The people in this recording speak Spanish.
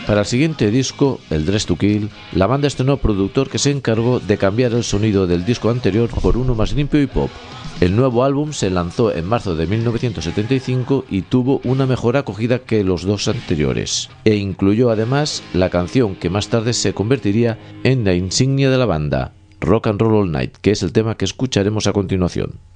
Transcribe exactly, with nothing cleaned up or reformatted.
Para el siguiente disco, el Dress to Kill, la banda estrenó productor que se encargó de cambiar el sonido del disco anterior por uno más limpio y pop. El nuevo álbum se lanzó en marzo de mil novecientos setenta y cinco y tuvo una mejor acogida que los dos anteriores, e incluyó además la canción que más tarde se convertiría en la insignia de la banda, Rock and Roll All Night, que es el tema que escucharemos a continuación.